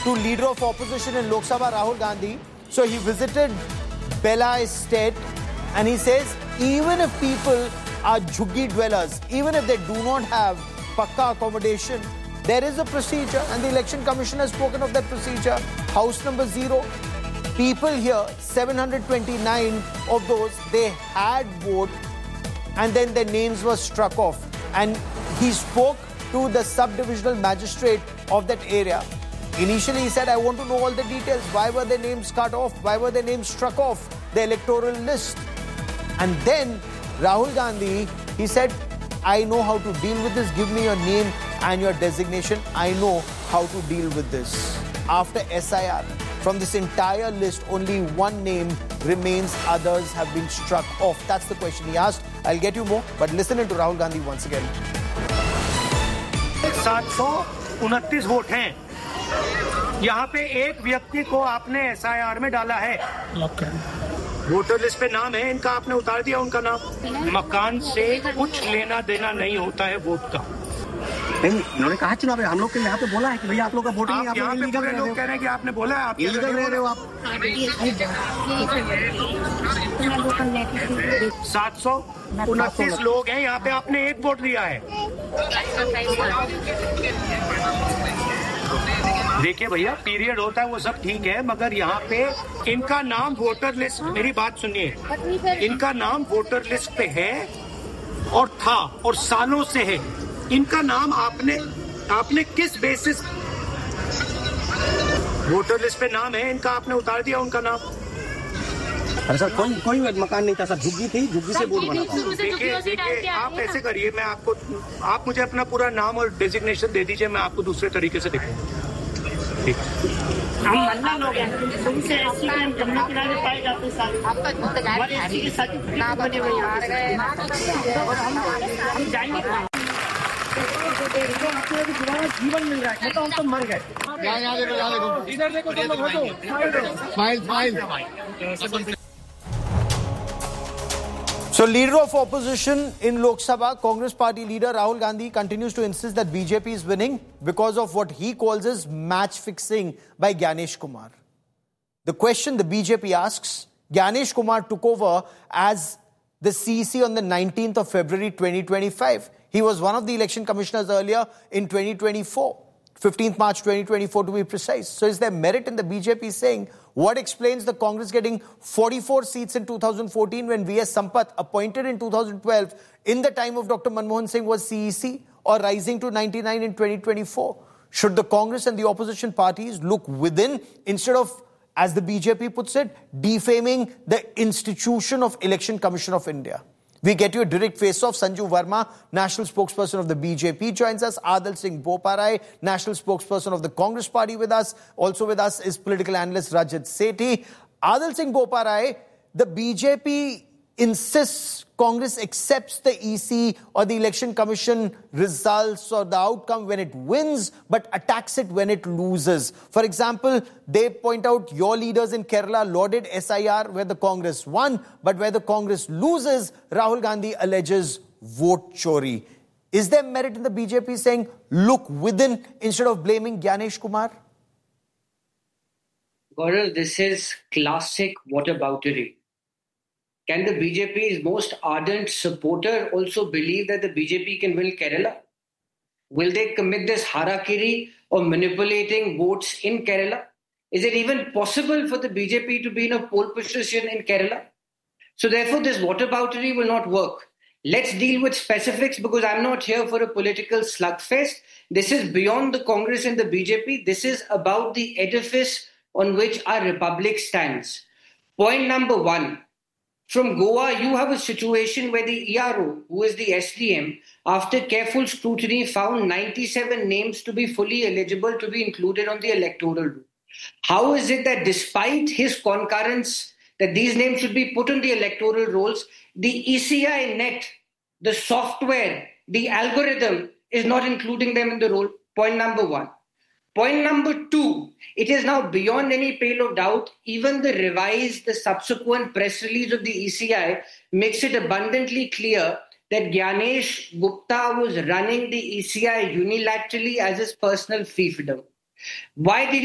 to leader of opposition in Lok Sabha, Rahul Gandhi. So he visited Bela Estate and he says, even if people are jhuggi dwellers, even if they do not have pakka accommodation, there is a procedure and the Election Commission has spoken of that procedure. House number 0. People here, 729 of those, they had vote and then their names were struck off. And he spoke to the sub-divisional magistrate of that area. Initially he said, I want to know all the details. Why were their names cut off? Why were their names struck off the electoral list? And then Rahul Gandhi, he said, I know how to deal with this. Give me your name and your designation. I know how to deal with this. After SIR, from this entire list, only one name remains. Others have been struck off. That's the question he asked. I'll get you more, but listen to Rahul Gandhi once again. 729 vote हैं। यहाँ पे एक व्यक्ति को आपने SIR में डाला है। वोटर लिस्ट पे नाम है, इनका आपने उतार दिया उनका नाम। मकान से कुछ लेना देना नहीं होता है वोट का। इन्होंने कहा चुनाव में हम लोग के यहाँ पे बोला है कि भैया आप लोग का वोटिंग आप यहाँ पे पूरे लोग कह रहे हैं कि आपने बोला है आप इलीगल रह रहे हो आप। 729 लोग हैं यहाँ पे, आपने एक वोट दिया है। देखिए भैया, पीरियड होता है वो सब ठीक है, मगर यहाँ पे इनका नाम वोटर लिस्ट, मेरी बात सुनिए, इनका नाम वोटर लिस्ट पे है और था और सालों से है। इनका नाम आपने किस बेसिस, वोटर लिस्ट पे नाम है इनका, आपने उतार दिया उनका नाम। अरे सर, कोई मकान नहीं था सर, झुग्गी थी, झुग्गी से वोट बना था। देखिए आप ऐसे करिए, मैं आपको, आप मुझे अपना पूरा नाम और डेजिग्नेशन दे दीजिए, मैं आपको दूसरे तरीके से दिखाऊंगा। हम मल्ला लोग हैं, तुमसे ऐसी हम जमुना किनारे पाए जाते साथ ना बने हुए और हम जाएंगे जीवन मिल रहा है, मतलब हम तो मर गए। इधर देखो तुम लोग, file. So leader of opposition in Lok Sabha, Congress party leader Rahul Gandhi continues to insist that BJP is winning because of what he calls as match fixing by Gyanesh Kumar. The question the BJP asks, Gyanesh Kumar took over as the CEC on the 19th of February 2025. He was one of the election commissioners earlier in 2024, 15th March 2024 to be precise. So is there merit in the BJP saying, what explains the Congress getting 44 seats in 2014 when V.S. Sampath, appointed in 2012 in the time of Dr. Manmohan Singh, was CEC, or rising to 99 in 2024? Should the Congress and the opposition parties look within instead of, as the BJP puts it, defaming the institution of Election Commission of India? We get you a direct face-off. Sanju Verma, national spokesperson of the BJP, joins us. Adil Singh Boparai, national spokesperson of the Congress party, with us. Also with us is political analyst Rajat Sethi. Adil Singh Boparai, the BJP insists Congress accepts the EC or the Election Commission results or the outcome when it wins, but attacks it when it loses. For example, they point out your leaders in Kerala lauded SIR where the Congress won, but where the Congress loses, Rahul Gandhi alleges vote chori. Is there merit in the BJP saying, look within instead of blaming Gyanesh Kumar? Gaurav, this is classic whataboutery. Can the BJP's most ardent supporter also believe that the BJP can win Kerala? Will they commit this harakiri of manipulating votes in Kerala? Is it even possible for the BJP to be in a pole position in Kerala? So therefore, this whataboutery will not work. Let's deal with specifics, because I'm not here for a political slugfest. This is beyond the Congress and the BJP. This is about the edifice on which our republic stands. Point number one. From Goa, you have a situation where the ERO, who is the SDM, after careful scrutiny found 97 names to be fully eligible to be included on the electoral roll. How is it that despite his concurrence that these names should be put on the electoral rolls, the ECI net, the software, the algorithm is not including them in the roll? Point number one. Point number two, it is now beyond any pale of doubt, even the subsequent press release of the ECI makes it abundantly clear that Gyanesh Gupta was running the ECI unilaterally as his personal fiefdom. Why did